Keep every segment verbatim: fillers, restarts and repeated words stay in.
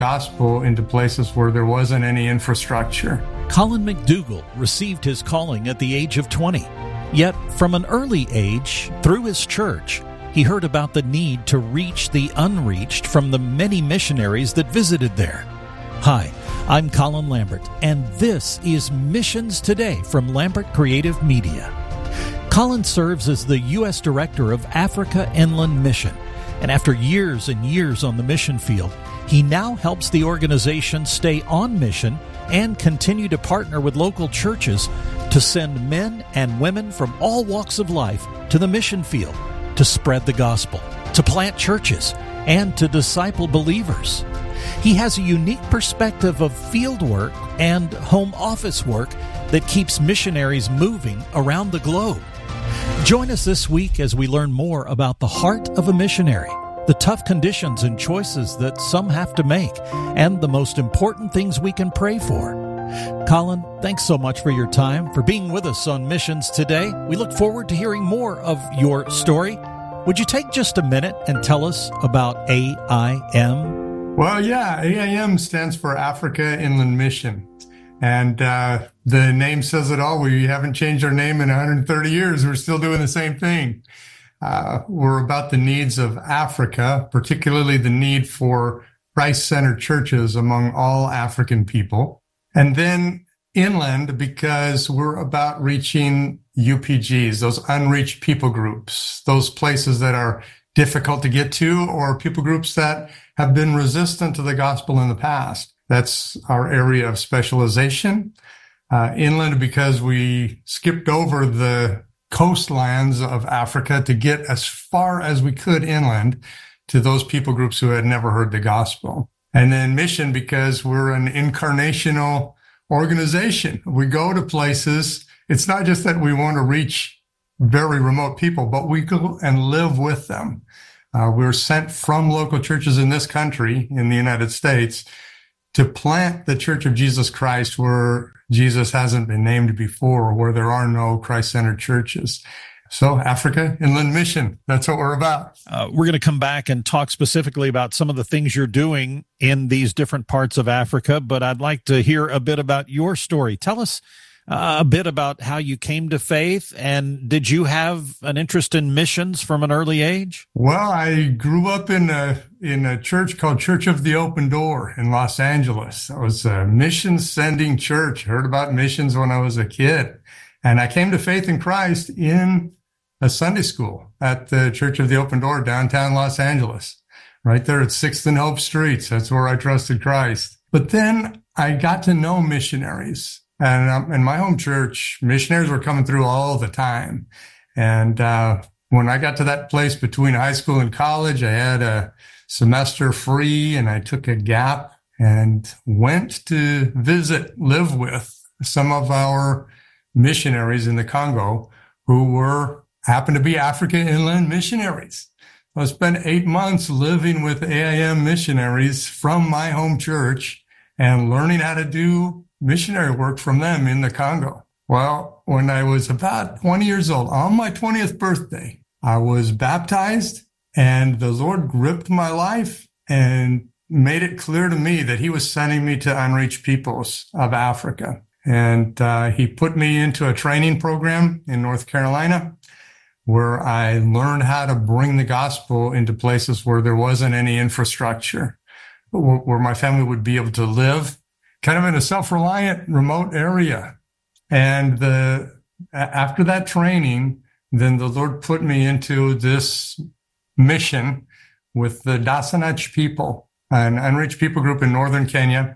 gospel into places where there wasn't any infrastructure. Colin McDougall received his calling at the age of twenty. Yet, from an early age, through his church, he heard about the need to reach the unreached from the many missionaries that visited there. Hi, I'm Colin Lambert, and this is Missions Today from Lambert Creative Media. Colin serves as the U S Director of Africa Inland Mission, and after years and years on the mission field, he now helps the organization stay on mission and continue to partner with local churches to send men and women from all walks of life to the mission field to spread the gospel, to plant churches, and to disciple believers. He has a unique perspective of field work and home office work that keeps missionaries moving around the globe. Join us this week as we learn more about the heart of a missionary, the tough conditions and choices that some have to make, and the most important things we can pray for. Colin, thanks so much for your time, for being with us on Missions Today. We look forward to hearing more of your story. Would you take just a minute and tell us about A I M? Well, yeah, A I M stands for Africa Inland Mission. And uh, the name says it all. We haven't changed our name in one hundred thirty years. We're still doing the same thing. Uh, we're about the needs of Africa, particularly the need for Christ-centered churches among all African people. And then inland, because we're about reaching U P Gs, those unreached people groups, those places that are difficult to get to, or people groups that have been resistant to the gospel in the past. That's our area of specialization. Uh, inland, because we skipped over the coastlands of Africa to get as far as we could inland to those people groups who had never heard the gospel. And then mission, because we're an incarnational organization. We go to places. It's not just that we want to reach very remote people, but we go and live with them. Uh, we're sent from local churches in this country, in the United States, to plant the Church of Jesus Christ where Jesus hasn't been named before, where there are no Christ-centered churches. So Africa Inland Mission, that's what we're about. Uh, we're going to come back and talk specifically about some of the things you're doing in these different parts of Africa, but I'd like to hear a bit about your story. Tell us uh, a bit about how you came to faith, and did you have an interest in missions from an early age? Well, I grew up in a in a church called Church of the Open Door in Los Angeles. It was a mission-sending church. Heard about missions when I was a kid. And I came to faith in Christ in a Sunday school at the Church of the Open Door, downtown Los Angeles, right there at sixth and Hope Streets. That's where I trusted Christ. But then I got to know missionaries. And um, in my home church, missionaries were coming through all the time. And uh when I got to that place between high school and college, I had a semester free, and I took a gap and went to visit, live with some of our missionaries in the Congo who were, happened to be Africa Inland missionaries. I spent eight months living with A I M missionaries from my home church and learning how to do missionary work from them in the Congo. Well, when I was about twenty years old, on my twentieth birthday, I was baptized, and the Lord gripped my life and made it clear to me that he was sending me to unreached peoples of Africa. And uh, he put me into a training program in North Carolina where I learned how to bring the gospel into places where there wasn't any infrastructure, where my family would be able to live kind of in a self-reliant remote area. And the after that training, then the Lord put me into this mission with the Dasanach people, an unreached people group in northern Kenya.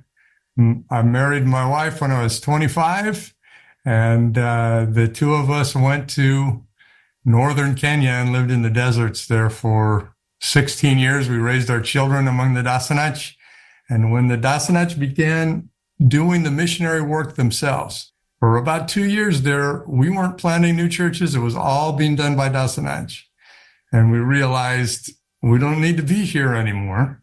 I married my wife when I was twenty-five, and uh, the two of us went to northern Kenya and lived in the deserts there for sixteen years. We raised our children among the Dasanach. And when the Dasanach began doing the missionary work themselves, for about two years there, we weren't planting new churches. It was all being done by Dasanach. And we realized we don't need to be here anymore.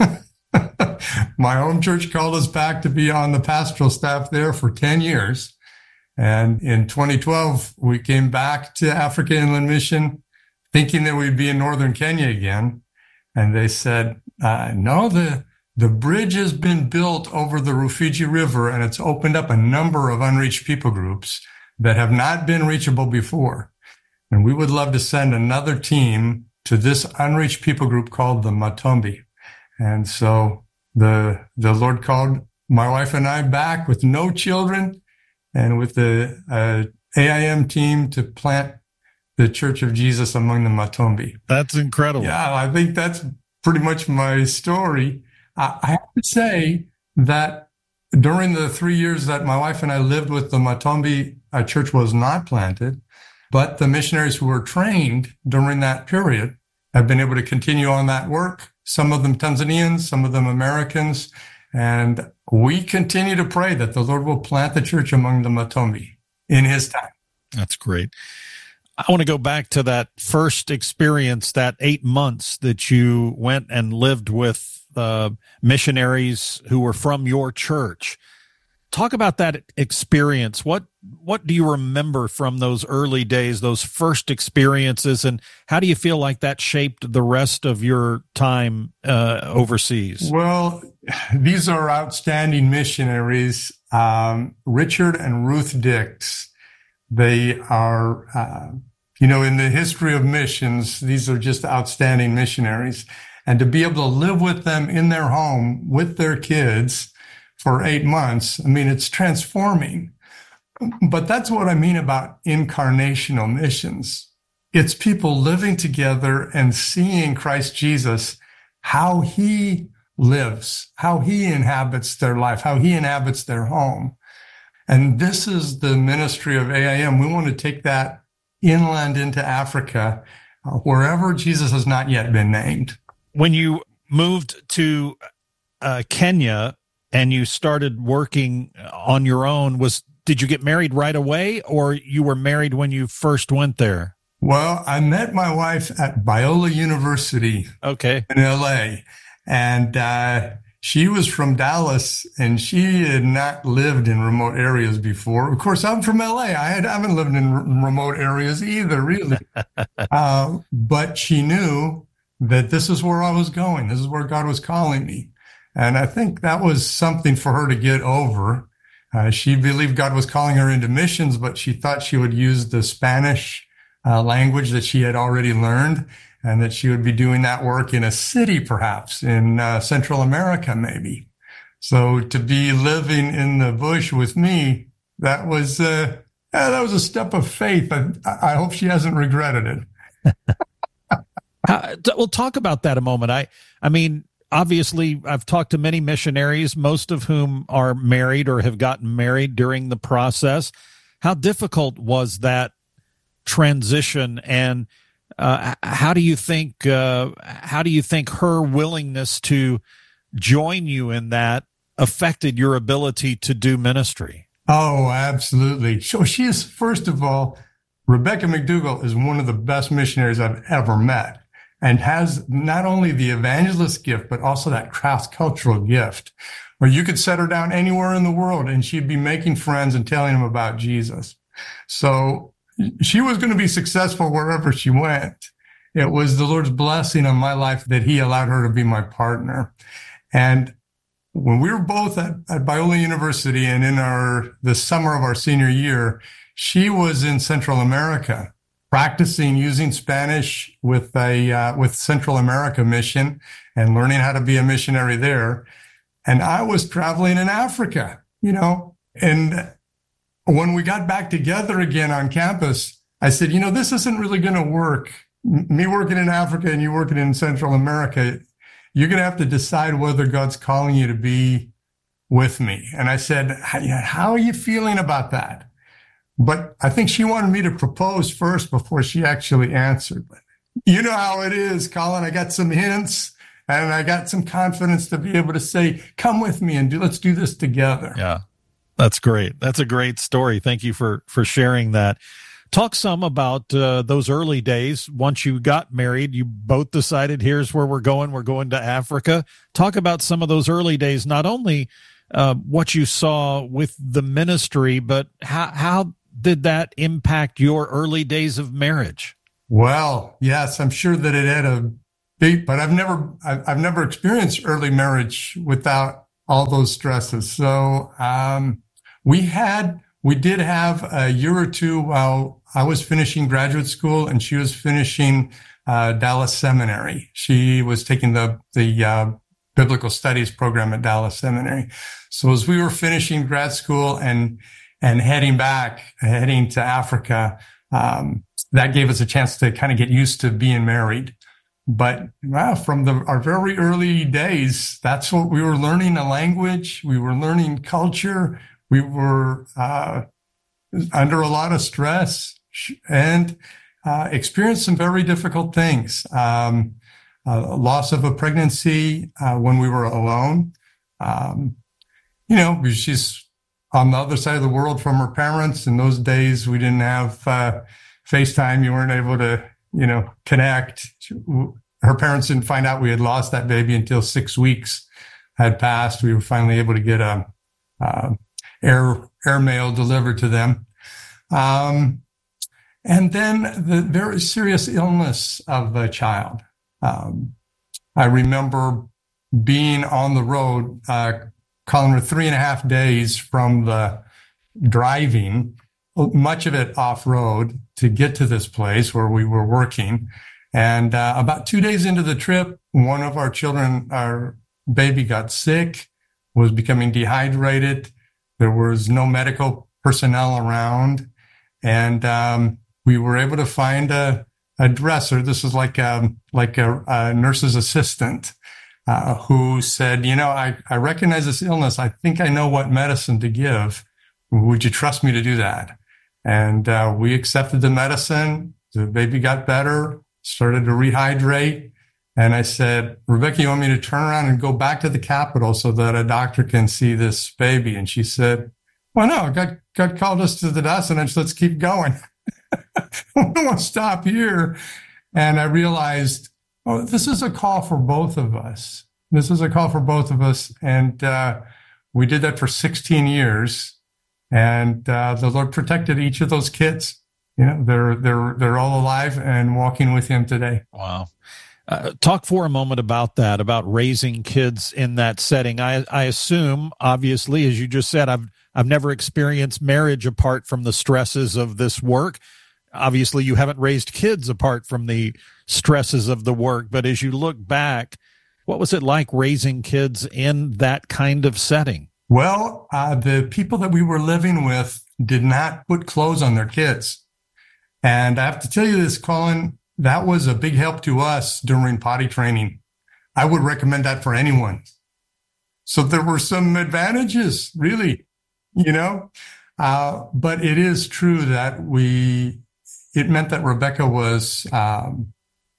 My home church called us back to be on the pastoral staff there for ten years. And in twenty twelve, we came back to Africa Inland Mission thinking that we'd be in northern Kenya again. And they said, uh, no, the the bridge has been built over the Rufiji River, and it's opened up a number of unreached people groups that have not been reachable before. And we would love to send another team to this unreached people group called the Matombi. And so the the Lord called my wife and I back with no children and with the uh, A I M team to plant the Church of Jesus among the Matombi. That's incredible. Yeah, I think that's pretty much my story. I, I have to say that during the three years that my wife and I lived with the Matombi, a church was not planted, but the missionaries who were trained during that period have been able to continue on that work. Some of them Tanzanians, some of them Americans. And we continue to pray that the Lord will plant the church among the Matombi in his time. That's great. I want to go back to that first experience, that eight months that you went and lived with uh, missionaries who were from your church. Talk about that experience. What what do you remember from those early days, those first experiences, and how do you feel like that shaped the rest of your time uh, overseas? Well, these are outstanding missionaries, um, Richard and Ruth Dix. They are, uh, you know, in the history of missions, these are just outstanding missionaries. And to be able to live with them in their home with their kids for eight months, I mean, it's transforming. But that's what I mean about incarnational missions. It's people living together and seeing Christ Jesus, how he lives, how he inhabits their life, how he inhabits their home. And this is the ministry of A I M. We want to take that inland into Africa, uh, wherever Jesus has not yet been named. When you moved to uh, Kenya and you started working on your own, was did you get married right away, or you were married when you first went there? Well, I met my wife at Biola University okay. in L A, and uh, she was from Dallas, and she had not lived in remote areas before. Of course, I'm from L A. I, had, I haven't lived in r- remote areas either, really. uh, but she knew that this is where I was going. This is where God was calling me. And I think that was something for her to get over. Uh, she believed God was calling her into missions, but she thought she would use the Spanish uh, language that she had already learned, and that she would be doing that work in a city, perhaps in uh, Central America, maybe. So to be living in the bush with me, that was uh, yeah, that was a step of faith. I, I hope she hasn't regretted it. uh, we'll talk about that a moment. I, I mean, obviously, I've talked to many missionaries, most of whom are married or have gotten married during the process. How difficult was that transition, and uh, how do you think uh, how do you think her willingness to join you in that affected your ability to do ministry? Oh, absolutely. So she is, first of all, Rebecca McDougall is one of the best missionaries I've ever met, and has not only the evangelist gift, but also that cross-cultural gift, where you could set her down anywhere in the world and she'd be making friends and telling them about Jesus. So she was going to be successful wherever she went. It was the Lord's blessing on my life that he allowed her to be my partner. And when we were both at, at Biola University, and in our the summer of our senior year, she was in Central America, practicing using Spanish with a uh, with Central America Mission and learning how to be a missionary there. And I was traveling in Africa, you know. And when we got back together again on campus, I said, you know, this isn't really going to work. Me working in Africa and you working in Central America, you're going to have to decide whether God's calling you to be with me. And I said, how are you feeling about that? But I think she wanted me to propose first before she actually answered. But you know how it is, Colin. I got some hints and I got some confidence to be able to say, come with me and do, let's do this together. Yeah, that's great. That's a great story. Thank you for, for sharing that. Talk some about uh, those early days. Once you got married, you both decided, here's where we're going. We're going to Africa. Talk about some of those early days, not only uh, what you saw with the ministry, but how, how did that impact your early days of marriage? Well, yes, I'm sure that it had a They, but I've never, I've, I've never experienced early marriage without all those stresses. So, um, we had, we did have a year or two while I was finishing graduate school and she was finishing, uh, Dallas Seminary. She was taking the, the, uh, biblical studies program at Dallas Seminary. So as we were finishing grad school and, and heading back, heading to Africa, um, that gave us a chance to kind of get used to being married. But wow, from the, our very early days, that's what we were learning, a language. We were learning culture. We were uh, under a lot of stress and uh, experienced some very difficult things. Um, uh, loss of a pregnancy uh, when we were alone. Um, you know, she's on the other side of the world from her parents. In those days, we didn't have uh, FaceTime. You weren't able to, you know, connect. Her parents didn't find out we had lost that baby until six weeks had passed. We were finally able to get a, uh, air, air mail delivered to them. Um, and then the very serious illness of a child. Um, I remember being on the road, uh, calling her three and a half days from the driving, much of it off road to get to this place where we were working. And uh, about two days into the trip, one of our children, our baby, got sick, was becoming dehydrated. There was no medical personnel around. And um, we were able to find a, a dresser. This is like a, like a, a nurse's assistant uh, who said, you know, I, I recognize this illness. I think I know what medicine to give. Would you trust me to do that? And uh, we accepted the medicine. The baby got better, started to rehydrate. And I said, Rebecca, you want me to turn around and go back to the Capitol so that a doctor can see this baby? And she said, well, no, God, God called us to the Dawsonage. Let's keep going. We don't want to stop here. And I realized, oh, this is a call for both of us. This is a call for both of us. And uh, we did that for sixteen years. And uh, the Lord protected each of those kids. You know, they're they're they're all alive and walking with Him today. Wow. Uh, talk for a moment about that, about raising kids in that setting. I I assume, obviously, as you just said, I've I've never experienced marriage apart from the stresses of this work. Obviously, you haven't raised kids apart from the stresses of the work. But as you look back, what was it like raising kids in that kind of setting? Well, uh, the people that we were living with did not put clothes on their kids. And I have to tell you this, Colin, that was a big help to us during potty training. I would recommend that for anyone. So there were some advantages, really, you know, uh, but it is true that we, it meant that Rebecca was um,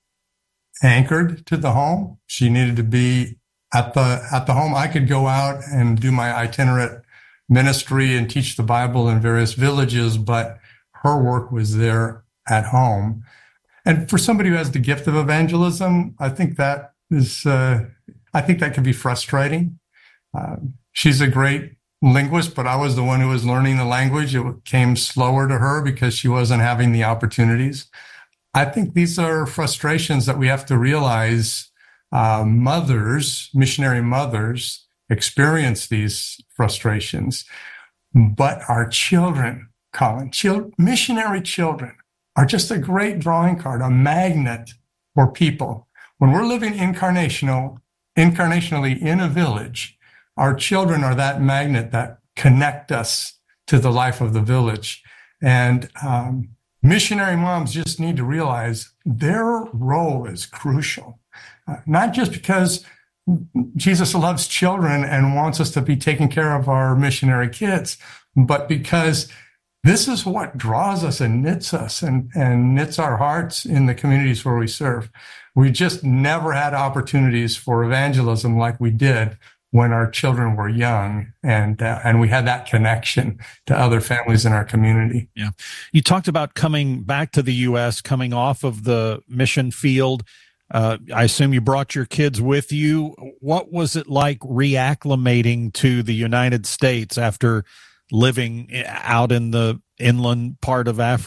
anchored to the home. She needed to be at the, at the home. I could go out and do my itinerant ministry and teach the Bible in various villages, but her work was there at home. And for somebody who has the gift of evangelism, I think that is, uh, I think that can be frustrating. Uh, she's a great linguist, but I was the one who was learning the language. It came slower to her because she wasn't having the opportunities. I think these are frustrations that we have to realize. Uh, mothers, missionary mothers, experience these frustrations, but our children, Colin, chil- missionary children are just a great drawing card, a magnet for people. When we're living incarnational, incarnationally in a village, our children are that magnet that connect us to the life of the village. And um, missionary moms just need to realize their role is crucial. Uh, not just because Jesus loves children and wants us to be taking care of our missionary kids, but because this is what draws us and knits us and, and knits our hearts in the communities where we serve. We just never had opportunities for evangelism like we did when our children were young, and uh, and we had that connection to other families in our community. Yeah. You talked about coming back to the U S, coming off of the mission field. Uh, I assume you brought your kids with you. What was it like reacclimating to the United States after living out in the inland part of Africa?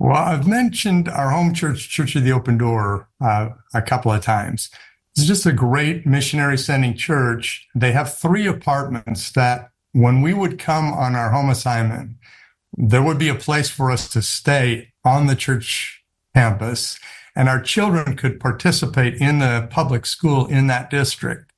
Well, I've mentioned our home church, Church of the Open Door, uh, a couple of times. It's just a great missionary sending church. They have three apartments that when we would come on our home assignment, there would be a place for us to stay on the church campus, and our children could participate in the public school in that district.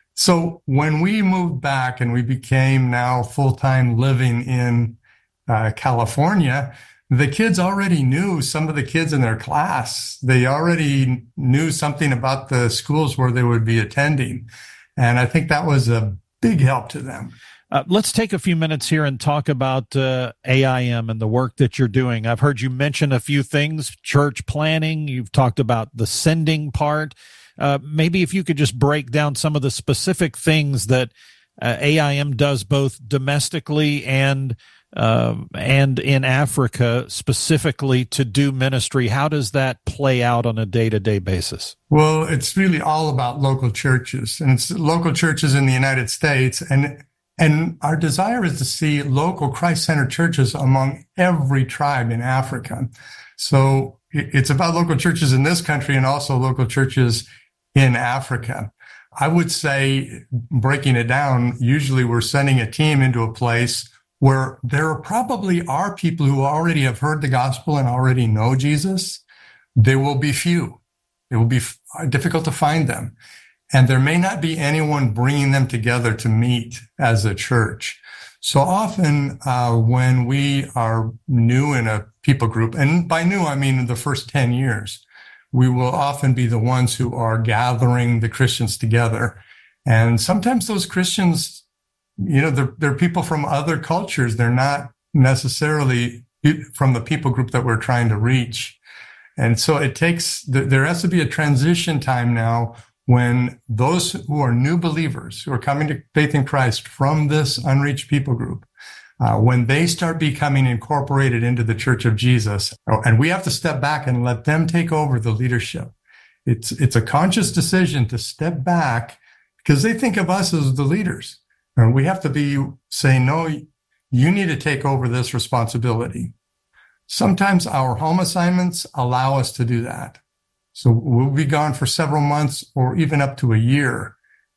So when we moved back and we became now full-time living in uh, California, the kids already knew some of the kids in their class. They already knew something about the schools where they would be attending. And I think that was a big help to them. Uh, let's take a few minutes here and talk about uh, A I M and the work that you're doing. I've heard you mention a few things, church planning. You've talked about the sending part. Uh, maybe if you could just break down some of the specific things that uh, A I M does both domestically and uh, and in Africa specifically to do ministry. How does that play out on a day-to-day basis? Well, it's really all about local churches, and it's local churches in the United States. And And our desire is to see local Christ-centered churches among every tribe in Africa. So it's about local churches in this country and also local churches in Africa. I would say, breaking it down, usually we're sending a team into a place where there probably are people who already have heard the gospel and already know Jesus. There will be few. It will be difficult to find them. And there may not be anyone bringing them together to meet as a church. So often, uh, when we are new in a people group, and by new, I mean in the first ten years, we will often be the ones who are gathering the Christians together. And sometimes those Christians, you know, they're, they're people from other cultures. They're not necessarily from the people group that we're trying to reach. And so it takes, there has to be a transition time now when those who are new believers, who are coming to faith in Christ from this unreached people group, uh, when they start becoming incorporated into the Church of Jesus, and we have to step back and let them take over the leadership. It's, it's a conscious decision to step back because they think of us as the leaders. And we have to be saying, no, you need to take over this responsibility. Sometimes our home assignments allow us to do that. So we'll be gone for several months or even up to a year.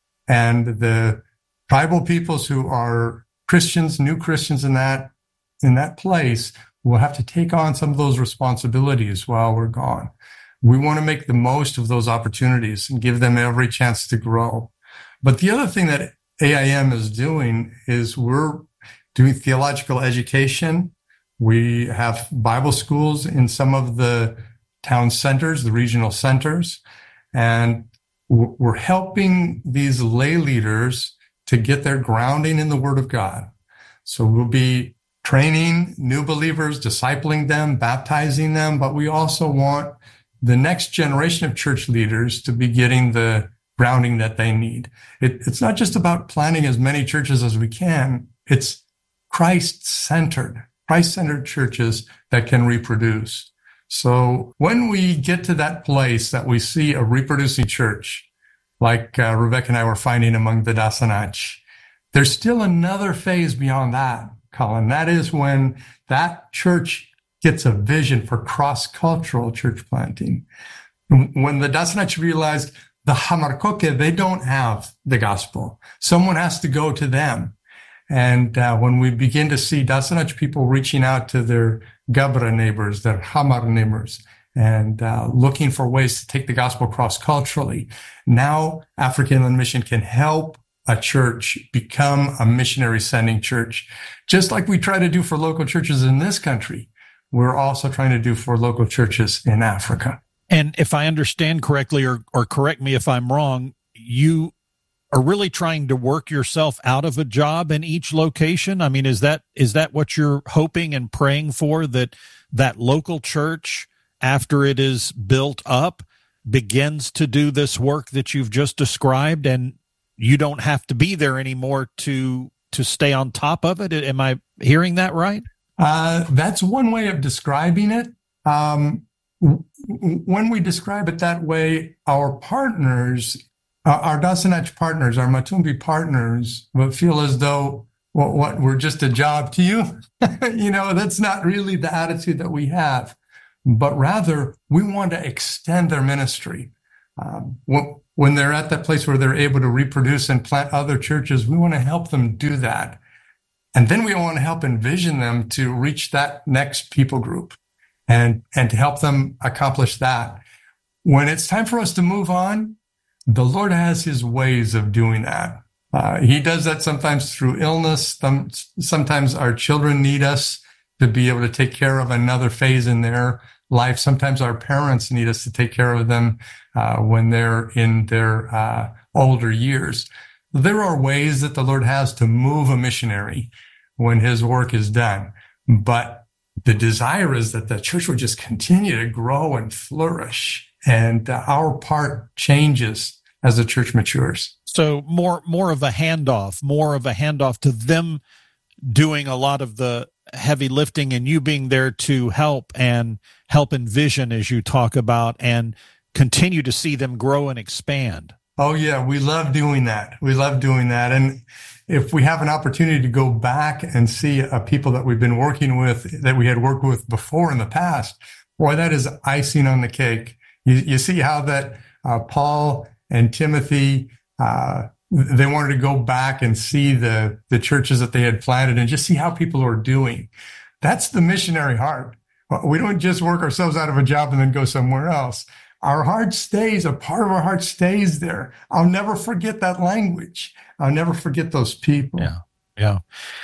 And the tribal peoples who are Christians, new Christians in that, in that place, will have to take on some of those responsibilities while we're gone. We want to make the most of those opportunities and give them every chance to grow. But the other thing that A I M is doing is we're doing theological education. We have Bible schools in some of the town centers, the regional centers, and we're helping these lay leaders to get their grounding in the Word of God. So we'll be training new believers, discipling them, baptizing them, but we also want the next generation of church leaders to be getting the grounding that they need. It, it's not just about planting as many churches as we can. It's Christ-centered, Christ-centered churches that can reproduce. So when we get to that place that we see a reproducing church, like uh, Rebecca and I were finding among the Dasanach, there's still another phase beyond that, Colin. That is when that church gets a vision for cross-cultural church planting. When the Dasanach realized the Hamarkoke, they don't have the gospel. Someone has to go to them. And uh, when we begin to see Dasanach people reaching out to their Gabra neighbors, their Hamar neighbors, and uh, looking for ways to take the gospel cross-culturally, now African Inland Mission can help a church become a missionary sending church. Just like we try to do for local churches in this country, we're also trying to do for local churches in Africa. And if I understand correctly, or, or correct me if I'm wrong, you are really trying to work yourself out of a job in each location? I mean, is that is that what you're hoping and praying for, that that local church, after it is built up, begins to do this work that you've just described, and you don't have to be there anymore to to stay on top of it? Am I hearing that right? Uh, that's one way of describing it. Um, when we describe it that way, our partners, Uh, our Dasanach partners, our Matumbi partners, will feel as though, what, what, we're just a job to you. You know, that's not really the attitude that we have. but rather we want to extend their ministry. Um, when they're at that place where they're able to reproduce and plant other churches, we want to help them do that. And then we want to help envision them to reach that next people group and, and to help them accomplish that. When it's time for us to move on, the Lord has his ways of doing that. Uh, he does that sometimes through illness. Some, sometimes our children need us to be able to take care of another phase in their life. Sometimes our parents need us to take care of them uh, when they're in their uh, older years. There are ways that the Lord has to move a missionary when his work is done. But the desire is that the church would just continue to grow and flourish. And uh, our part changes as the church matures. So more more of a handoff, more of a handoff to them doing a lot of the heavy lifting and you being there to help and help envision, as you talk about, and continue to see them grow and expand. Oh, yeah, we love doing that. We love doing that. And if we have an opportunity to go back and see uh, people that we've been working with, that we had worked with before in the past, boy, that is icing on the cake. You, you see how that uh, Paul and Timothy, uh, they wanted to go back and see the, the churches that they had planted and just see how people are doing. That's the missionary heart. We don't just work ourselves out of a job and then go somewhere else. Our heart stays, a part of our heart stays there. I'll never forget that language. I'll never forget those people. Yeah, yeah.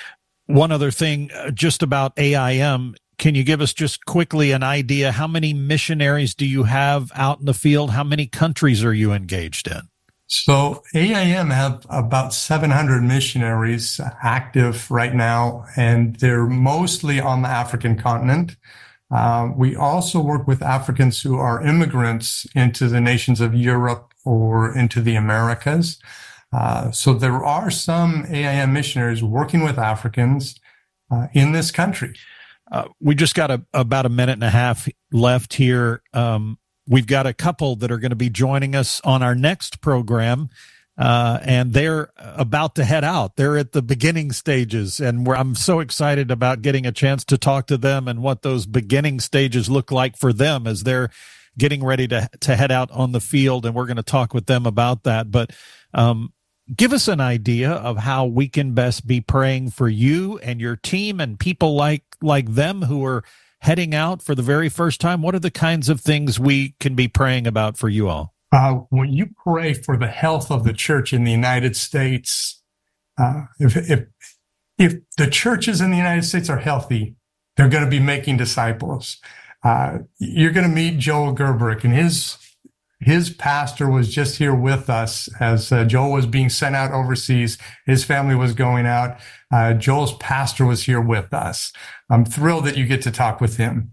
One other thing, uh, just about A I M, can you give us just quickly an idea? How many missionaries do you have out in the field? How many countries are you engaged in? So A I M have about seven hundred missionaries active right now, and they're mostly on the African continent. Uh, we also work with Africans who are immigrants into the nations of Europe or into the Americas. Uh, so there are some A I M missionaries working with Africans uh, in this country. Uh, we just got a, about a minute and a half left here. Um, we've got a couple that are going to be joining us on our next program. Uh, and they're about to head out. They're at the beginning stages, and we're, I'm so excited about getting a chance to talk to them and what those beginning stages look like for them as they're getting ready to to head out on the field, and we're going to talk with them about that. But um, give us an idea of how we can best be praying for you and your team and people like like them who are heading out for the very first time. What are the kinds of things we can be praying about for you all? Uh, when you pray for the health of the church in the United States, uh, if, if, if the churches in the United States are healthy, they're going to be making disciples. Uh, you're going to meet Joel Gerberich, and his, his pastor was just here with us as uh, Joel was being sent out overseas. His family was going out. Uh, Joel's pastor was here with us. I'm thrilled that you get to talk with him.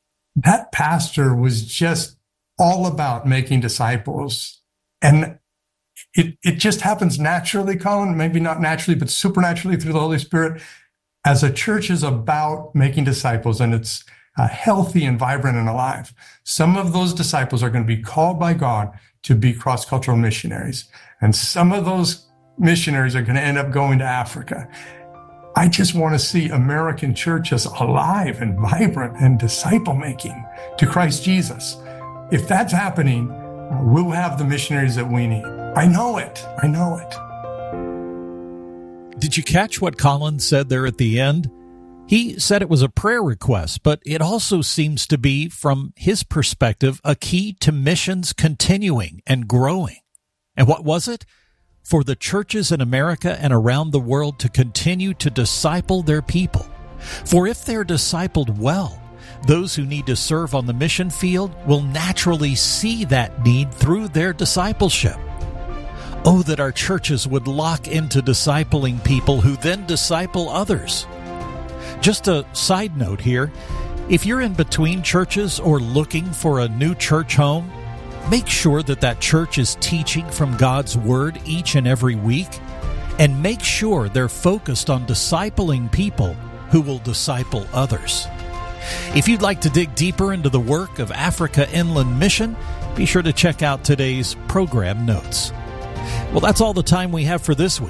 That pastor was just all about making disciples. And it, it just happens naturally, Colin, maybe not naturally, but supernaturally through the Holy Spirit, as a church is about making disciples, and it's uh, healthy and vibrant and alive. Some of those disciples are going to be called by God to be cross-cultural missionaries. And some of those missionaries are going to end up going to Africa. I just want to see American churches alive and vibrant and disciple-making to Christ Jesus. If that's happening, uh, we'll have the missionaries that we need. I know it. I know it. Did you catch what Colin said there at the end? He said it was a prayer request, but it also seems to be, from his perspective, a key to missions continuing and growing. And what was it? For the churches in America and around the world to continue to disciple their people. For if they're discipled well, those who need to serve on the mission field will naturally see that need through their discipleship. Oh, that our churches would lock into discipling people who then disciple others. Just a side note here, if you're in between churches or looking for a new church home, make sure that that church is teaching from God's Word each and every week, and make sure they're focused on discipling people who will disciple others. If you'd like to dig deeper into the work of Africa Inland Mission, be sure to check out today's program notes. Well, that's all the time we have for this week.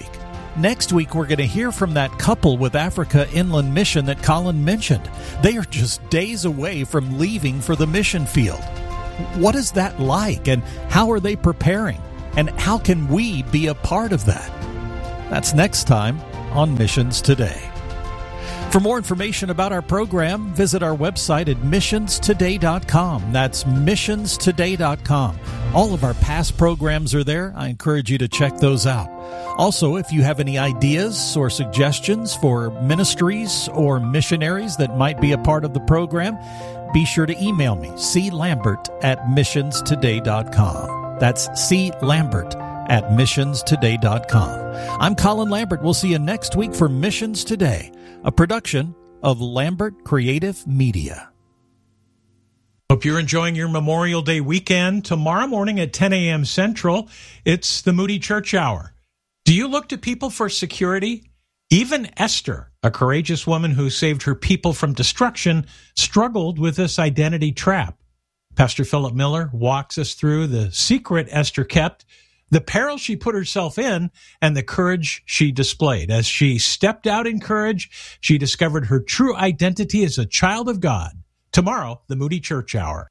Next week, we're going to hear from that couple with Africa Inland Mission that Colin mentioned. They are just days away from leaving for the mission field. What is that like, and how are they preparing? And how can we be a part of that? That's next time on Missions Today. For more information about our program, visit our website at missions today dot com. That's missions today dot com. All of our past programs are there. I encourage you to check those out. Also, if you have any ideas or suggestions for ministries or missionaries that might be a part of the program, be sure to email me, c lambert at missions today dot com. That's C. Lambert at missions today dot com. I'm Colin Lambert. We'll see you next week for Missions Today, a production of Lambert Creative Media. Hope you're enjoying your Memorial Day weekend. Tomorrow morning at ten a.m. Central, it's the Moody Church Hour. Do you look to people for security? Even Esther, a courageous woman who saved her people from destruction, struggled with this identity trap. Pastor Philip Miller walks us through the secret Esther kept, the peril she put herself in, and the courage she displayed. As she stepped out in courage, she discovered her true identity as a child of God. Tomorrow, the Moody Church Hour.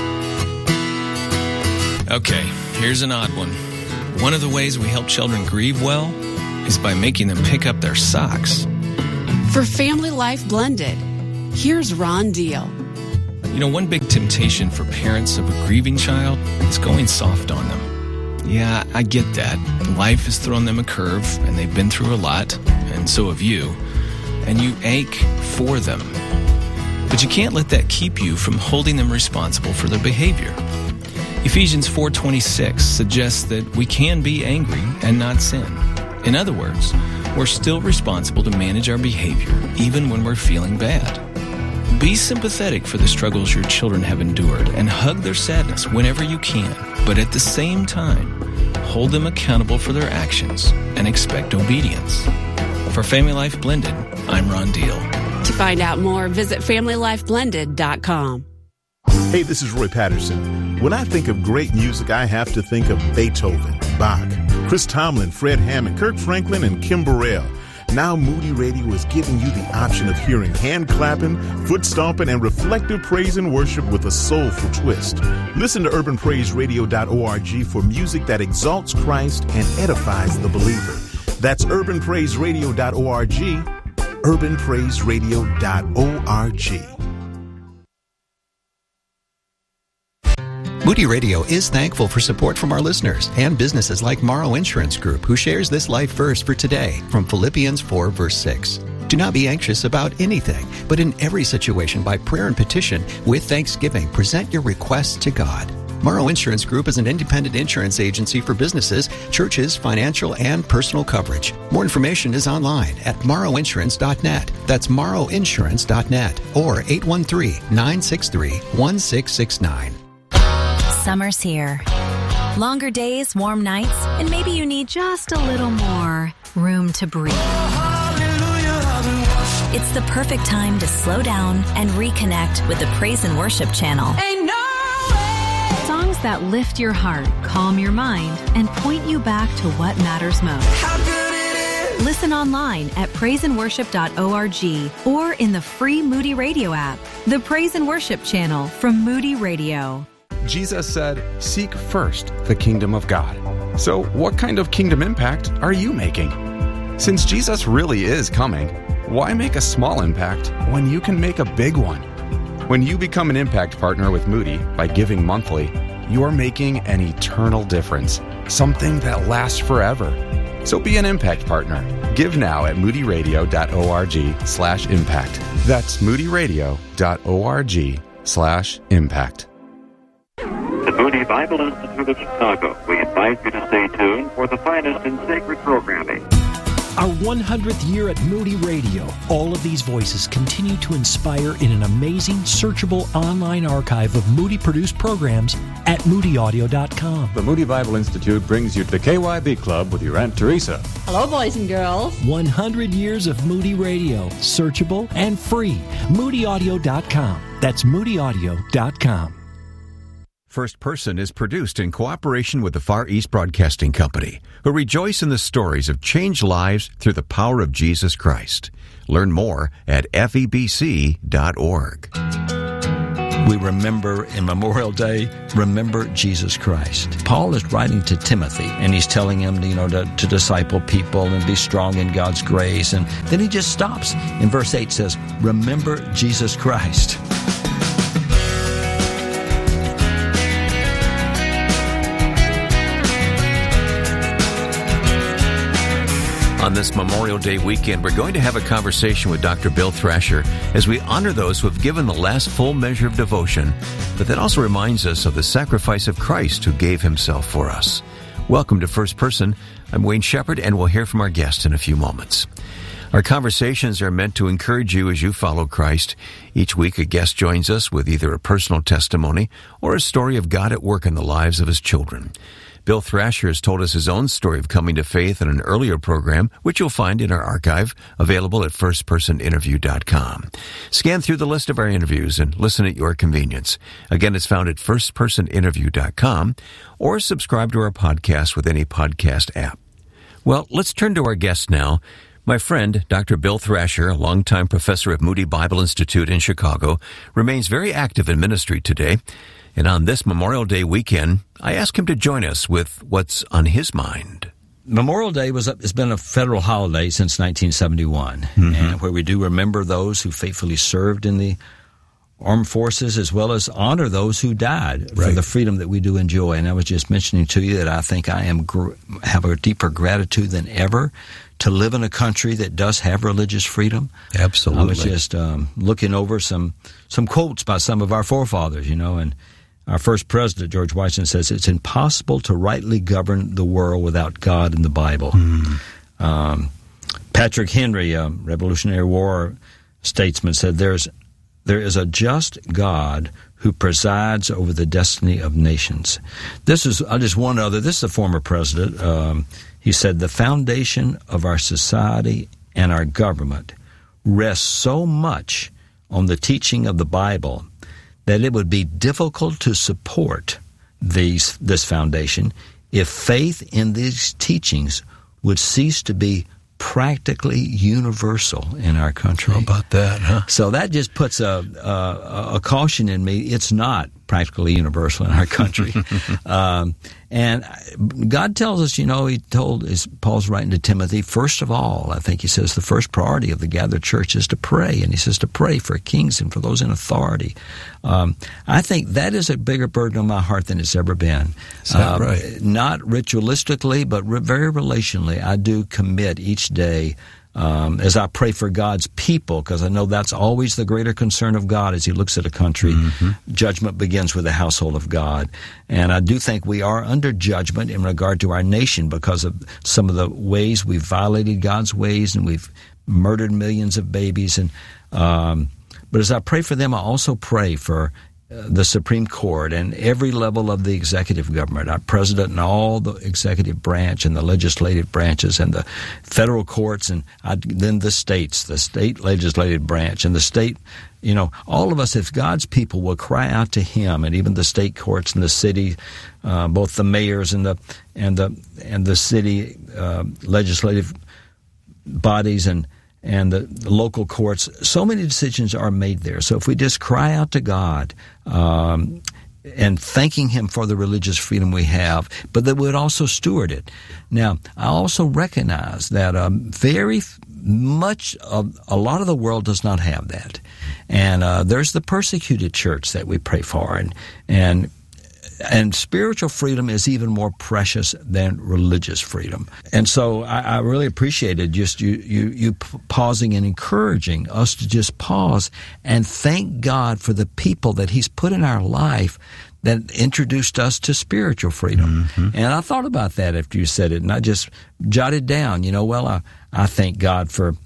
Okay, here's an odd one. One of the ways we help children grieve well is by making them pick up their socks. For Family Life Blended, here's Ron Deal. You know, one big temptation for parents of a grieving child is going soft on them. Yeah, I get that. Life has thrown them a curve, and they've been through a lot, and so have you. And you ache for them. But you can't let that keep you from holding them responsible for their behavior. Ephesians four twenty-six suggests that we can be angry and not sin. In other words, we're still responsible to manage our behavior even when we're feeling bad. Be sympathetic for the struggles your children have endured and hug their sadness whenever you can. But at the same time, hold them accountable for their actions and expect obedience. For Family Life Blended, I'm Ron Deal. To find out more, visit family life blended dot com. Hey, this is Roy Patterson. When I think of great music, I have to think of Beethoven, Bach, Chris Tomlin, Fred Hammond, Kirk Franklin, and Kim Burrell. Now Moody Radio is giving you the option of hearing hand clapping, foot stomping, and reflective praise and worship with a soulful twist. Listen to urban praise radio dot org for music that exalts Christ and edifies the believer. That's urban praise radio dot org, urban praise radio dot org. Moody Radio is thankful for support from our listeners and businesses like Morrow Insurance Group, who shares this life verse for today from Philippians four, verse six. Do not be anxious about anything, but in every situation by prayer and petition with thanksgiving present your requests to God. Morrow Insurance Group is an independent insurance agency for businesses, churches, financial, and personal coverage. More information is online at morrow insurance dot net. That's morrow insurance dot net or eight one three, nine six three, one six six nine. Summer's here. Longer days, warm nights, and maybe you need just a little more room to breathe. It's the perfect time to slow down and reconnect with the Praise and Worship channel. Ain't no way. Songs that lift your heart, calm your mind, and point you back to what matters most. How good it is. Listen online at praise and worship dot org or in the free Moody Radio app. The Praise and Worship channel from Moody Radio. Jesus said, seek first the kingdom of God. So what kind of kingdom impact are you making? Since Jesus really is coming, why make a small impact when you can make a big one? When you become an impact partner with Moody by giving monthly, you are making an eternal difference, something that lasts forever. So be an impact partner. Give now at moody radio dot org slash impact. That's moody radio dot org slash impact. The Moody Bible Institute of Chicago. We invite you to stay tuned for the finest in sacred programming. Our one hundredth year at Moody Radio. All of these voices continue to inspire in an amazing, searchable online archive of Moody-produced programs at moody audio dot com. The Moody Bible Institute brings you to the K Y B Club with your Aunt Teresa. Hello, boys and girls. one hundred years of Moody Radio. Searchable and free. moody audio dot com. That's moody audio dot com. First Person is produced in cooperation with the Far East Broadcasting Company, who rejoice in the stories of changed lives through the power of Jesus Christ. Learn more at F E B C dot org. We remember in Memorial Day, remember Jesus Christ. Paul is writing to Timothy, and he's telling him, you know, to, to disciple people and be strong in God's grace. And then he just stops. In verse eight says, remember Jesus Christ. On this Memorial Day weekend, we're going to have a conversation with Doctor Bill Thrasher as we honor those who have given the last full measure of devotion, but that also reminds us of the sacrifice of Christ who gave himself for us. Welcome to First Person. I'm Wayne Shepherd, and we'll hear from our guest in a few moments. Our conversations are meant to encourage you as you follow Christ. Each week, a guest joins us with either a personal testimony or a story of God at work in the lives of his children. Bill Thrasher has told us his own story of coming to faith in an earlier program, which you'll find in our archive, available at first person interview dot com. Scan through the list of our interviews and listen at your convenience. Again, it's found at first person interview dot com, or subscribe to our podcast with any podcast app. Well, let's turn to our guest now. My friend, Doctor Bill Thrasher, a longtime professor at Moody Bible Institute in Chicago, remains very active in ministry today. And on this Memorial Day weekend, I asked him to join us with what's on his mind. Memorial Day was a, has been a federal holiday since nineteen seventy-one, mm-hmm. and where we do remember those who faithfully served in the armed forces, as well as honor those who died right. for the freedom that we do enjoy. And I was just mentioning to you that I think I am gr- have a deeper gratitude than ever to live in a country that does have religious freedom. Absolutely. I was just um, looking over some some quotes by some of our forefathers, you know, and our first president, George Washington, says it's impossible to rightly govern the world without God and the Bible. Mm. Um, Patrick Henry, a Revolutionary War statesman, said there's there is a just God who presides over the destiny of nations. This is uh, just one other. This is a former president. Um, he said the foundation of our society and our government rests so much on the teaching of the Bible that it would be difficult to support these this foundation if faith in these teachings would cease to be practically universal in our country. How about that, huh? So that just puts a, a, a caution in me. It's not practically universal in our country. um, and God tells us, you know, he told, as Paul's writing to Timothy, first of all, I think he says the first priority of the gathered church is to pray. And he says to pray for kings and for those in authority. Um, I think that is a bigger burden on my heart than it's ever been. Is that um, right? Not ritualistically, but re- very relationally. I do commit each day Um, as I pray for God's people, because I know that's always the greater concern of God as he looks at a country. Mm-hmm. Judgment begins with the household of God. And I do think we are under judgment in regard to our nation because of some of the ways we've violated God's ways and we've murdered millions of babies. And um, but as I pray for them, I also pray for the Supreme Court and every level of the executive government, our president and all the executive branch and the legislative branches and the federal courts and I, then the states, the state legislative branch and the state, you know, all of us, if God's people will cry out to him, and even the state courts and the city, uh, both the mayors and the and the and the city uh, legislative bodies and and the, the local courts, so many decisions are made there. So if we just cry out to God um, and thanking him for the religious freedom we have, but that we would also steward it. Now, I also recognize that um, very much of a lot of the world does not have that. And uh, there's the persecuted church that we pray for, and and And spiritual freedom is even more precious than religious freedom. And so I, I really appreciated just you, you, you pausing and encouraging us to just pause and thank God for the people that he's put in our life that introduced us to spiritual freedom. Mm-hmm. And I thought about that after you said it, and I just jotted down, you know, well, I, I thank God for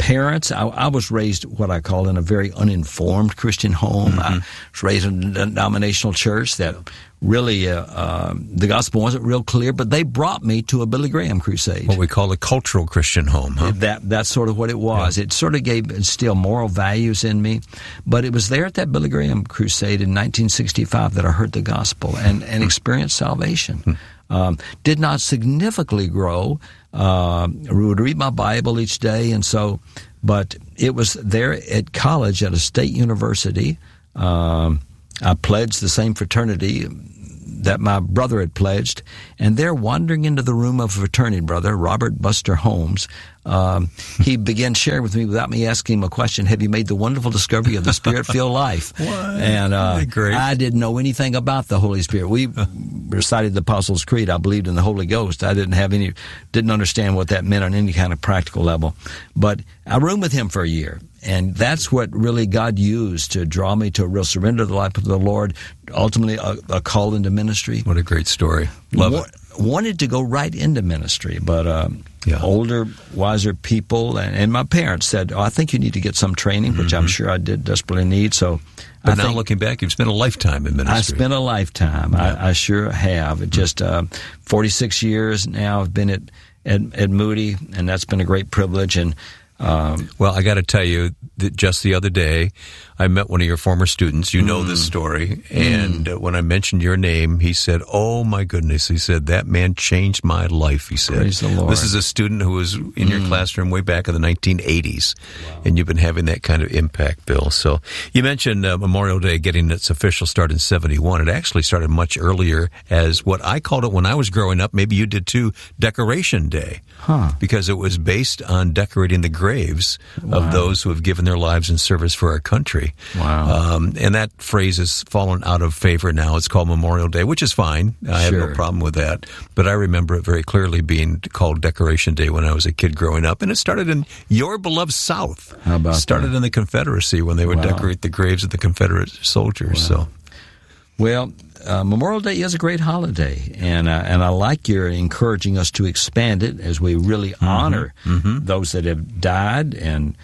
parents, I, I was raised what I call in a very uninformed Christian home. Mm-hmm. I was raised in a denominational church that really uh, uh, the gospel wasn't real clear, but they brought me to a Billy Graham crusade. What we call a cultural Christian home, huh? That That's sort of what it was. Yeah. It sort of gave instilled moral values in me. But it was there at that Billy Graham crusade in nineteen sixty-five that I heard the gospel and, and experienced salvation. Hmm. Um, did not significantly grow. Uh, I would read my Bible each day, and so, but it was there at college at a state university. Um, I pledged the same fraternity that my brother had pledged, and there, wandering into the room of a fraternity brother, Robert Buster Holmes, um, he began sharing with me without me asking him a question, have you made the wonderful discovery of the Spirit-filled life? What? And uh, I didn't know anything about the Holy Spirit. We recited the Apostles' Creed. I believed in the Holy Ghost. I didn't have any, didn't understand what that meant on any kind of practical level. But I roomed with him for a year. And that's what really God used to draw me to a real surrender to the life of the Lord, ultimately a, a call into ministry. What a great story. Love Wa- it. Wanted to go right into ministry, but um, yeah. older, wiser people and, and my parents said, oh, I think you need to get some training, which mm-hmm. I'm sure I did desperately need. So, But I now think looking back, you've spent a lifetime in ministry. I spent a lifetime. Yeah. I, I sure have. Just uh, forty-six years now I've been at, at, at Moody, and that's been a great privilege. And Um, well, I got to tell you that just the other day, I met one of your former students. You know mm. this story. And mm. uh, when I mentioned your name, he said, oh, my goodness. He said, that man changed my life, he said. Praise the Lord. This is a student who was in mm. your classroom way back in the nineteen eighties. Wow. And you've been having that kind of impact, Bill. So you mentioned uh, Memorial Day getting its official start in seventy-one. It actually started much earlier as what I called it when I was growing up. Maybe you did too, Decoration Day. Huh. Because it was based on decorating the graves wow. of those who have given their lives in service for our country. Wow. Um, and that phrase has fallen out of favor now. It's called Memorial Day, which is fine. I sure. have no problem with that. But I remember it very clearly being called Decoration Day when I was a kid growing up. And it started in your beloved South. How about started that? in the Confederacy when they would wow. decorate the graves of the Confederate soldiers. Wow. So, Well, uh, Memorial Day is a great holiday, and uh, and I like your encouraging us to expand it as we really mm-hmm. honor mm-hmm. those that have died and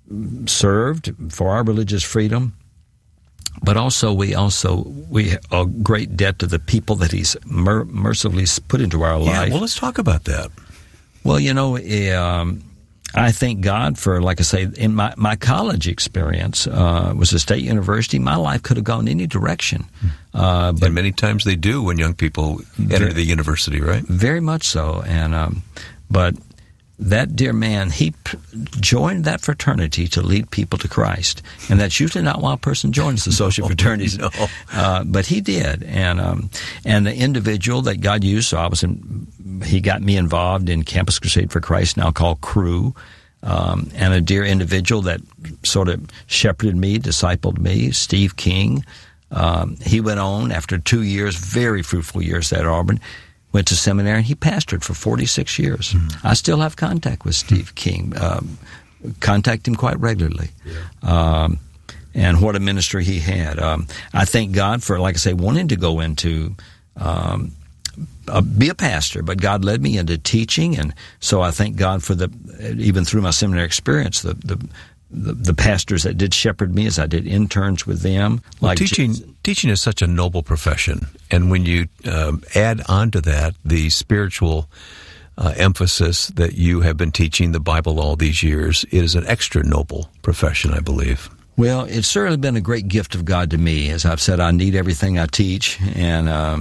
served for our religious freedom. But also, we also we have a great debt to the people that He's mer- mercifully put into our yeah, life. Well, let's talk about that. Well, you know, um, I thank God for, like I say, in my, my college experience uh, was a state university. My life could have gone any direction. Uh, but and many times they do when young people enter very, the university, right? Very much so. And um, but that dear man, he p- joined that fraternity to lead people to Christ. And that's usually not why a person joins the social no, fraternities. No. Uh, but he did. And um, and the individual that God used, so I was in, he got me involved in Campus Crusade for Christ, now called Crew. Um, and a dear individual that sort of shepherded me, discipled me, Steve King. Um, he went on after two years, very fruitful years at Auburn, went to seminary, and he pastored for forty-six years. Mm-hmm. I still have contact with Steve King, um, contact him quite regularly. Yeah. Um, and what a ministry he had. Um, I thank God for, like I say, wanting to go into um, uh, be a pastor, but God led me into teaching, and so I thank God for the, even through my seminary experience, the the The, the pastors that did shepherd me as I did interns with them. Well, like teaching Jesus. teaching is such a noble profession, and when you um, add on to that the spiritual uh, emphasis that you have been teaching the Bible all these years, it is an extra noble profession, I believe. Well, it's certainly been a great gift of God to me. As I've said, I need everything I teach, and um,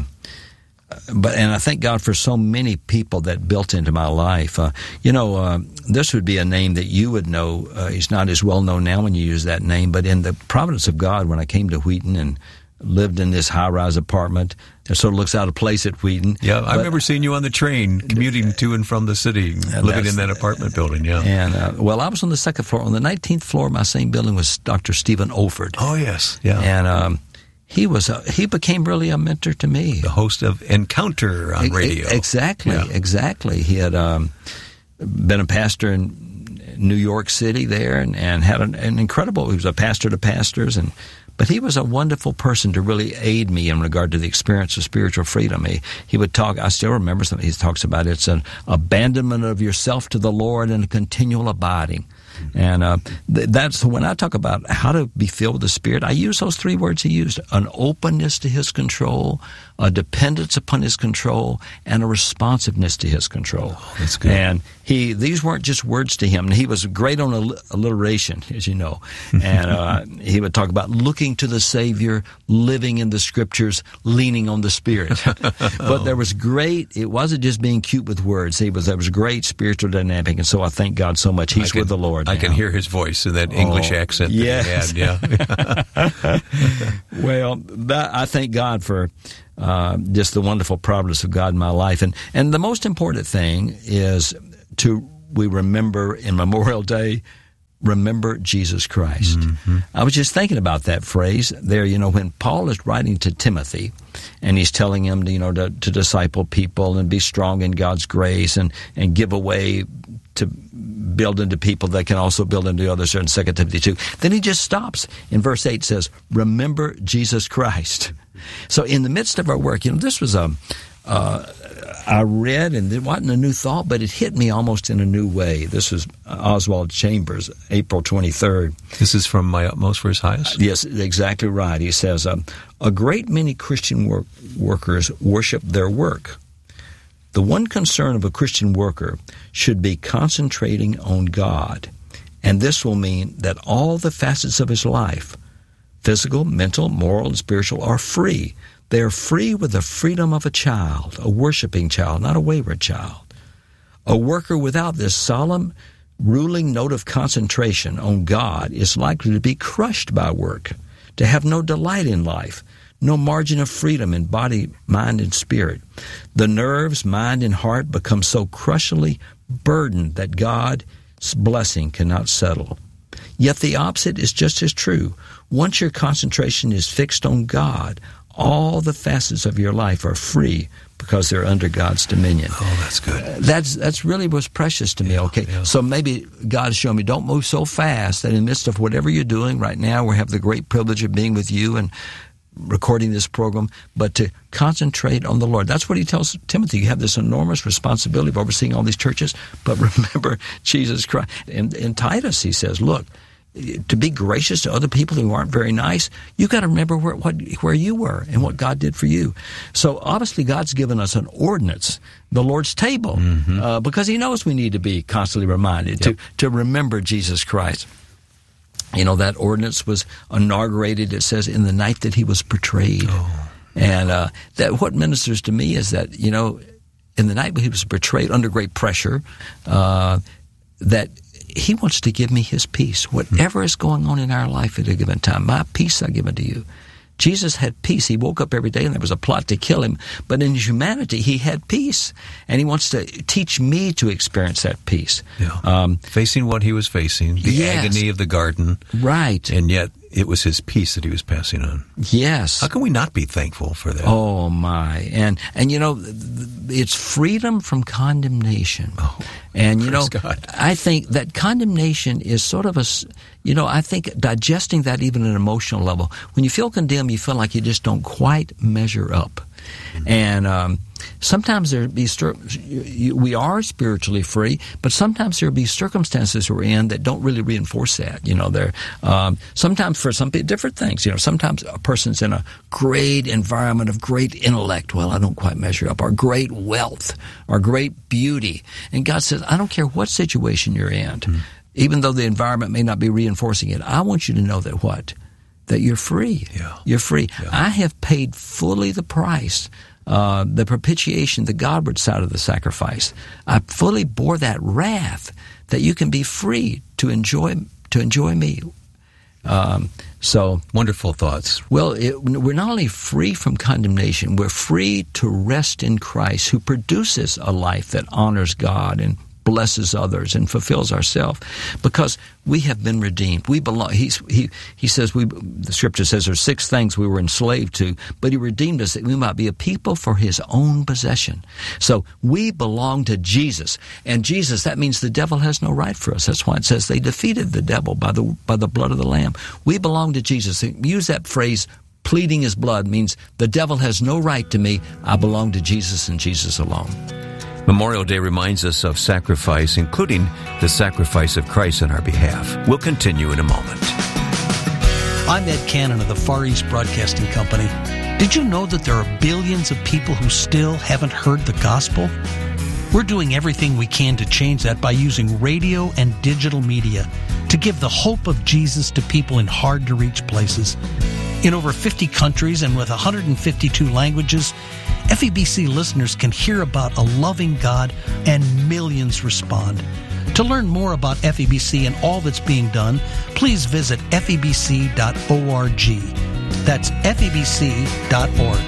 but and I thank God for so many people that built into my life. Uh, you know, uh, this would be a name that you would know. Uh, he's not as well known now when you use that name, but in the providence of God, when I came to Wheaton and lived in this high-rise apartment, it sort of looks out of place at Wheaton. Yeah, I remember seeing you on the train commuting to and from the city, living in that apartment building. Yeah, and uh, well, I was on the second floor. On the nineteenth floor of my same building was Doctor Stephen Olford. Oh yes, yeah, and. Um, He was a, he became really a mentor to me. The host of Encounter on radio. Exactly, yeah. exactly. He had um, been a pastor in New York City there, and, and had an, an incredible. He was a pastor to pastors, and but he was a wonderful person to really aid me in regard to the experience of spiritual freedom. He he would talk. I still remember something he talks about. It's an abandonment of yourself to the Lord and a continual abiding. And uh, th- that's when I talk about how to be filled with the Spirit, I use those three words he used: an openness to his control, a dependence upon his control, and a responsiveness to his control. Oh, that's good. And he these weren't just words to him. He was great on all- alliteration, as you know. And uh, he would talk about looking to the Savior, living in the Scriptures, leaning on the Spirit. But there was great, it wasn't just being cute with words. He was, there was great spiritual dynamic. And so I thank God so much. He's can, with the Lord I now. can hear his voice in that English Oh, accent yes. that he had. Yeah. Well, that, I thank God for uh, just the wonderful providence of God in my life. And, and the most important thing is to, we remember in Memorial Day, remember Jesus Christ. Mm-hmm. I was just thinking about that phrase there, you know, when Paul is writing to Timothy and he's telling him, to, you know, to, to disciple people and be strong in God's grace and, and give away to build into people that can also build into others in Second Timothy two. Then he just stops. In verse eight says, remember Jesus Christ. So in the midst of our work, you know, this was a, uh, I read, and it wasn't a new thought, but it hit me almost in a new way. This was Oswald Chambers, April twenty-third. This is from My Utmost for His Highest? Yes, exactly right. He says, um, a great many Christian work- workers worship their work. The one concern of a Christian worker should be concentrating on God, and this will mean that all the facets of his life, physical, mental, moral, and spiritual, are free. They are free with the freedom of a child, a worshiping child, not a wayward child. A worker without this solemn, ruling note of concentration on God is likely to be crushed by work, to have no delight in life, no margin of freedom in body, mind, and spirit. The nerves, mind, and heart become so crushingly burdened that God's blessing cannot settle. Yet the opposite is just as true. Once your concentration is fixed on God, all the facets of your life are free because they're under God's dominion. Oh, that's good. Uh, that's that's really what's precious to me, yeah, okay? Yeah. So maybe God has shown me, don't move so fast that in the midst of whatever you're doing right now, we have the great privilege of being with you and recording this program, but to concentrate on the Lord. That's what he tells Timothy. You have this enormous responsibility of overseeing all these churches, but remember Jesus Christ. In, in Titus, he says, look, to be gracious to other people who aren't very nice, you got to remember where what where you were and what God did for you. So obviously God's given us an ordinance, the Lord's table, mm-hmm. uh, because he knows we need to be constantly reminded yep. to, to remember Jesus Christ. You know, that ordinance was inaugurated, it says, in the night that he was betrayed. Oh. And uh, that what ministers to me is that, you know, in the night when he was betrayed under great pressure, uh, that he wants to give me his peace. Whatever is going on in our life at a given time, my peace I give unto you. Jesus had peace. He woke up every day and there was a plot to kill him. But in his humanity, he had peace. And he wants to teach me to experience that peace. Yeah. Um, facing what he was facing, the yes. agony of the garden. Right. And yet it was his peace that he was passing on. Yes. How can we not be thankful for that? Oh, my. And, and you know, it's freedom from condemnation. Oh, and, you know, God. I think that condemnation is sort of a, you know, I think digesting that even at an emotional level. When you feel condemned, you feel like you just don't quite measure up. Mm-hmm. And um, sometimes there be we are spiritually free, but sometimes there will be circumstances we're in that don't really reinforce that. You know, there um, sometimes for some people different things. You know, sometimes a person's in a great environment of great intellect. Well, I don't quite measure up. Or great wealth, or great beauty, and God says, I don't care what situation you're in, mm-hmm. even though the environment may not be reinforcing it. I want you to know that what. That you're free. Yeah. You're free. Yeah. I have paid fully the price, uh, the propitiation, the Godward side of the sacrifice. I fully bore that wrath that you can be free to enjoy to enjoy me. Um, so wonderful thoughts. Well, it, we're not only free from condemnation, we're free to rest in Christ, who produces a life that honors God and blesses others and fulfills ourselves, because we have been redeemed. We belong. He's, he he says we. The Scripture says there's six things we were enslaved to, but He redeemed us that we might be a people for His own possession. So we belong to Jesus, and Jesus. That means the devil has no right for us. That's why it says they defeated the devil by the by the blood of the Lamb. We belong to Jesus. Use that phrase. Pleading His blood means the devil has no right to me. I belong to Jesus and Jesus alone. Memorial Day reminds us of sacrifice, including the sacrifice of Christ on our behalf. We'll continue in a moment. I'm Ed Cannon of the Far East Broadcasting Company. Did you know that there are billions of people who still haven't heard the gospel? We're doing everything we can to change that by using radio and digital media to give the hope of Jesus to people in hard-to-reach places. In over fifty countries and with one hundred fifty-two languages, F E B C listeners can hear about a loving God, and millions respond. To learn more about F E B C and all that's being done, please visit F E B C dot org. That's F E B C dot org.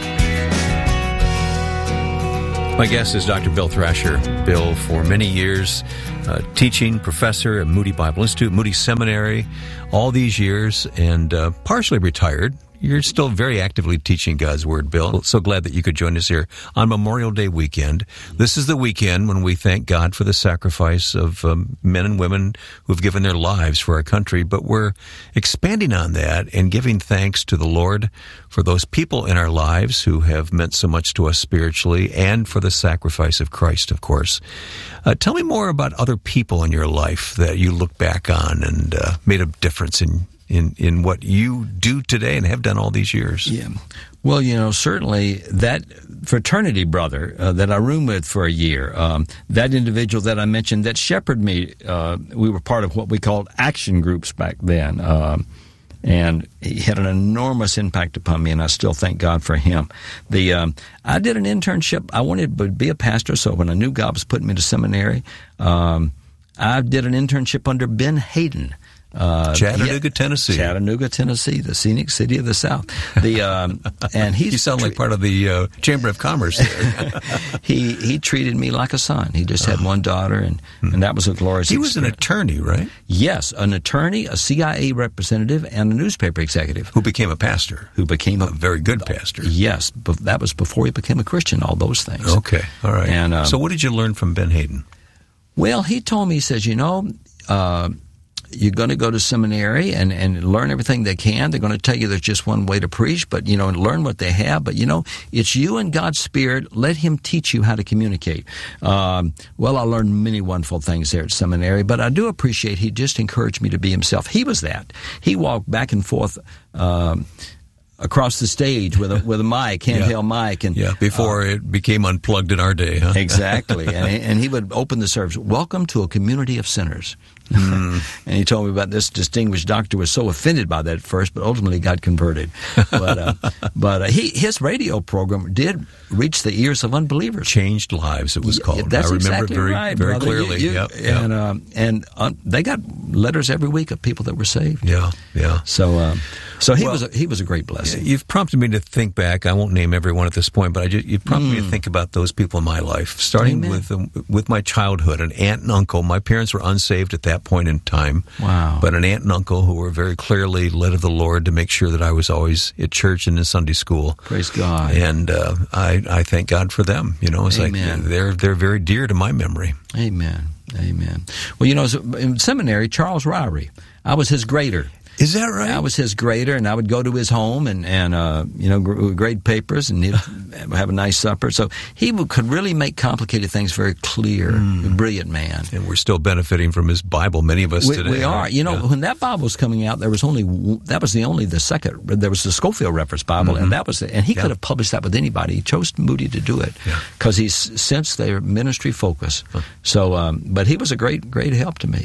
My guest is Doctor Bill Thrasher. Bill, for many years, uh, teaching professor at Moody Bible Institute, Moody Seminary, all these years, and uh, partially retired. You're still very actively teaching God's Word, Bill. So glad that you could join us here on Memorial Day weekend. This is the weekend when we thank God for the sacrifice of um, men and women who've given their lives for our country, but we're expanding on that and giving thanks to the Lord for those people in our lives who have meant so much to us spiritually, and for the sacrifice of Christ, of course. Uh, tell me more about other people in your life that you look back on and uh, made a difference in in in what you do today and have done all these years. Yeah. Well, you know, certainly that fraternity brother uh, that I roomed with for a year, um, that individual that I mentioned that shepherded me, uh, we were part of what we called action groups back then. Um, and he had an enormous impact upon me, and I still thank God for him. The um, I did an internship. I wanted to be a pastor, so when I knew God was putting me to seminary, um, I did an internship under Ben Hayden. Uh, Chattanooga, Tennessee. Chattanooga, Tennessee, the scenic city of the South. The um, and he's you sound like part of the uh, Chamber of Commerce there. he he treated me like a son. He just had one daughter, and, and that was a glorious. He was experience. An attorney, right? Yes, an attorney, a C I A representative, and a newspaper executive who became a pastor. Who became a, a very good pastor. Yes, but that was before he became a Christian. All those things. Okay, all right. And um, so, what did you learn from Ben Hayden? Well, he told me. He says, you know. Uh, You're going to go to seminary and, and learn everything they can. They're going to tell you there's just one way to preach, but, you know, and learn what they have. But, you know, it's you and God's Spirit. Let Him teach you how to communicate. Um, well, I learned many wonderful things there at seminary, but I do appreciate he just encouraged me to be himself. He was that. He walked back and forth um, across the stage with a with a mic, handheld yeah. mic, and yeah, before uh, it became unplugged in our day, huh? Exactly, and, and he would open the service. Welcome to a community of sinners. Mm. And he told me about this distinguished doctor was so offended by that at first, but ultimately got converted. But uh, but uh, he his radio program did reach the ears of unbelievers, changed lives. It was called. Yeah, that's I remember exactly very right, very brother. clearly. You, you, yep, and yep. Um, and uh, they got letters every week of people that were saved. Yeah, yeah. So um, so he well, was a, he was a great blessing. You've prompted me to think back. I won't name everyone at this point, but I just, you've prompted mm. me to think about those people in my life, starting Amen. with um, with my childhood. An aunt and uncle. My parents were unsaved at that point in time. Wow. But an aunt and uncle who were very clearly led of the Lord to make sure that I was always at church and in Sunday school. Praise God. And uh, I, I thank God for them. You know, it's Amen. like they're they're very dear to my memory. Amen. Amen. Well, you know, in seminary, Charles Ryrie, I was his grader. Is that right? I was his grader, and I would go to his home and, and uh, you know, grade papers, and he'd have a nice supper. So he would, could really make complicated things very clear. Mm. Brilliant man. And we're still benefiting from his Bible, many of us we, today. We are. Right? You know, yeah. when that Bible was coming out, there was only, that was the only, the second, there was the Scofield Reference Bible, mm-hmm. and that was, the, and he yeah. could have published that with anybody. He chose Moody to do it because yeah. he's sensed their ministry focus. Huh. So, um, but he was a great, great help to me.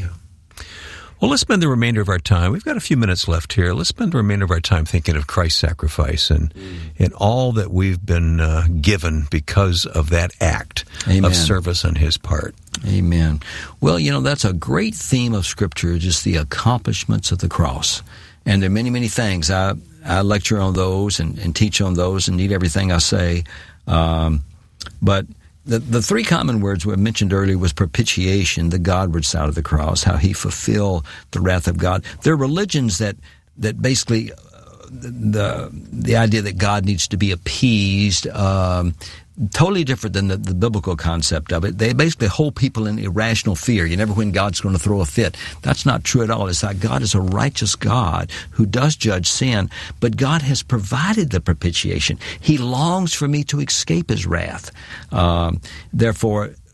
Well, let's spend the remainder of our time. We've got a few minutes left here. Let's spend the remainder of our time thinking of Christ's sacrifice and mm. and all that we've been uh, given because of that act Amen. Of service on His part. Amen. Well, you know, that's a great theme of Scripture, just the accomplishments of the cross. And there are many, many things. I, I lecture on those and, and teach on those and need everything I say. Um, but... The the three common words we mentioned earlier was propitiation, the Godward side of the cross, how He fulfilled the wrath of God. There are religions that that basically uh, the the idea that God needs to be appeased, um, totally different than the, the biblical concept of it. They basically hold people in irrational fear. You never when God's going to throw a fit. That's not true at all. It's like God is a righteous God who does judge sin, but God has provided the propitiation. He longs for me to escape His wrath. Um, therefore,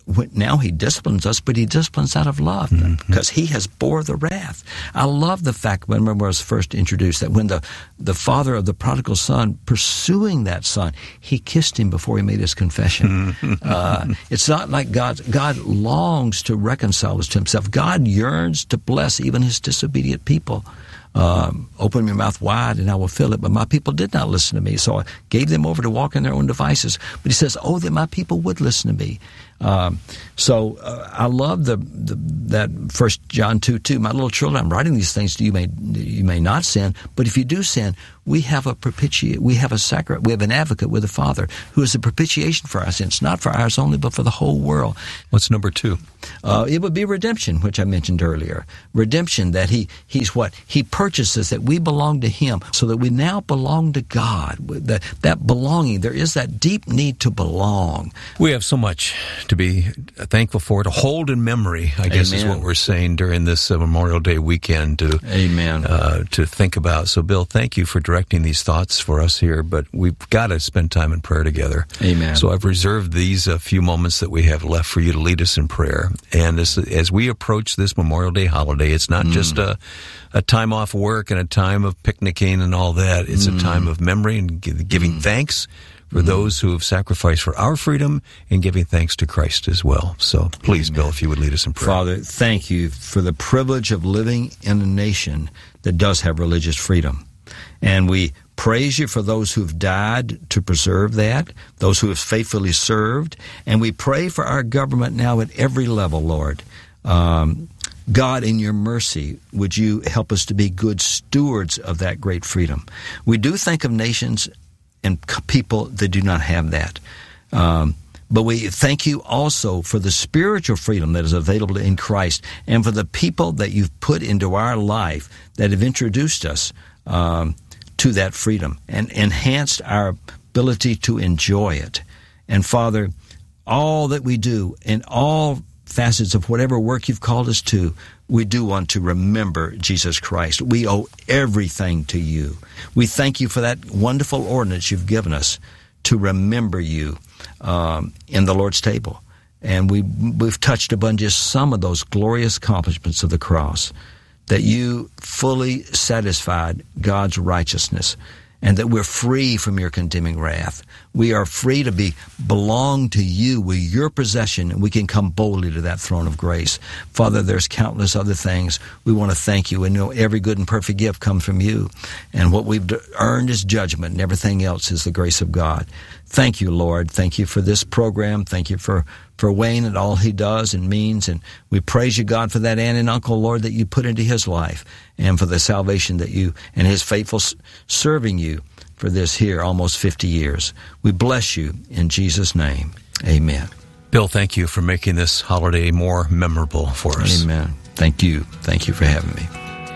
now he disciplines us, but he disciplines out of love mm-hmm. because he has bore the wrath. I love the fact, when I was first introduced, that when the, the father of the prodigal son, pursuing that son, he kissed him before he made his confession. uh, it's not like God, God longs to reconcile us to himself. God yearns to bless even his disobedient people. Um, open your mouth wide and I will fill it. But my people did not listen to me, so I gave them over to walk in their own devices. But he says, oh, that my people would listen to me. Um, so uh, I love the, the that First John two two. My little children, I'm writing these things to you. May you may not sin, but if you do sin, we have a propitiate. We have a sacri- We have an advocate with the Father who is a propitiation for our sins, not for ours only, but for the whole world. What's number two? Uh, it would be redemption, which I mentioned earlier. Redemption, that he he's what he purchases, that we belong to him, so that we now belong to God. That that belonging, there is that deep need to belong. We have so much to be thankful for, to hold in memory, I guess Amen. Is what we're saying during this uh, Memorial Day weekend to Amen. Uh, to think about. So, Bill, thank you for directing these thoughts for us here, but we've got to spend time in prayer together. Amen. So I've reserved these uh, few moments that we have left for you to lead us in prayer. And as, as we approach this Memorial Day holiday, it's not mm. just a, a time off work and a time of picnicking and all that. It's mm. a time of memory and giving mm. thanks for mm-hmm. those who have sacrificed for our freedom and giving thanks to Christ as well. So please, Bill, if you would lead us in prayer. Father, thank you for the privilege of living in a nation that does have religious freedom. And we praise you for those who've died to preserve that, those who have faithfully served. And we pray for our government now at every level, Lord. Um, God, in your mercy, would you help us to be good stewards of that great freedom? We do think of nations and people that do not have that. Um, but we thank you also for the spiritual freedom that is available in Christ and for the people that you've put into our life that have introduced us um, to that freedom and enhanced our ability to enjoy it. And Father, all that we do in all facets of whatever work you've called us to, we do want to remember Jesus Christ. We owe everything to you. We thank you for that wonderful ordinance you've given us to remember you um, in the Lord's table. And we, we've touched upon just some of those glorious accomplishments of the cross, that you fully satisfied God's righteousness and that we're free from your condemning wrath. We are free to be belong to you. We're your possession, and we can come boldly to that throne of grace. Father, there's countless other things. We want to thank you, and know every good and perfect gift comes from you. And what we've earned is judgment, and everything else is the grace of God. Thank you, Lord. Thank you for this program. Thank you for, for Wayne and all he does and means. And we praise you, God, for that aunt and uncle, Lord, that you put into his life, and for the salvation that you and his faithful serving you for this here almost fifty years. We bless you in Jesus' name. Amen. Bill, thank you for making this holiday more memorable for us. Amen. Thank you. Thank you for having me.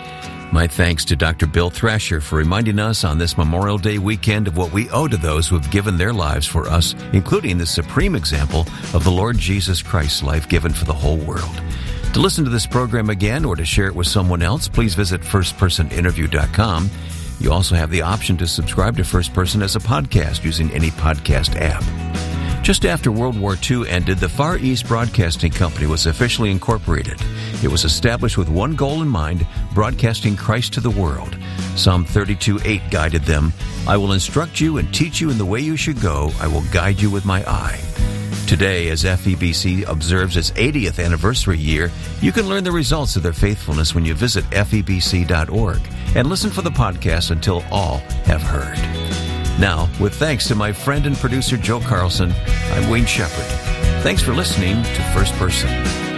My thanks to Doctor Bill Thrasher for reminding us on this Memorial Day weekend of what we owe to those who have given their lives for us, including the supreme example of the Lord Jesus Christ's life given for the whole world. To listen to this program again or to share it with someone else, please visit first person interview dot com. You also have the option to subscribe to First Person as a podcast using any podcast app. Just after World War Two ended, the Far East Broadcasting Company was officially incorporated. It was established with one goal in mind, broadcasting Christ to the world. Psalm thirty-two eight guided them, "I will instruct you and teach you in the way you should go. I will guide you with my eye." Today, as F E B C observes its eightieth anniversary year, you can learn the results of their faithfulness when you visit F E B C dot org and listen for the podcast until all have heard. Now, with thanks to my friend and producer Joe Carlson, I'm Wayne Shepherd. Thanks for listening to First Person.